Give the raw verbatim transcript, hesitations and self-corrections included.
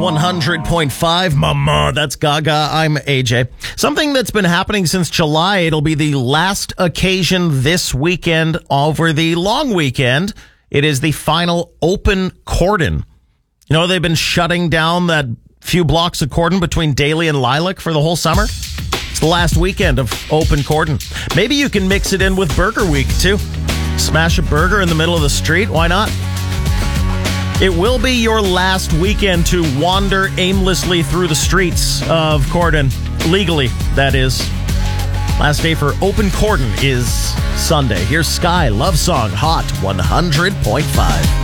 one hundred point five, Mama. That's Gaga. I'm A J. Something that's been happening since July. It'll be the last occasion this weekend over the long weekend. It is the final open cordon. You know, they've been shutting down that few blocks of cordon between Daly and Lilac for the whole summer. It's the last weekend of open cordon. Maybe you can mix it in with Burger Week, too. Smash a burger in the middle of the street. Why not? It will be your last weekend to wander aimlessly through the streets of Cordon. Legally, that is. Last day for open cordon is Sunday. Here's Sky, Love Song, Hot one hundred point five.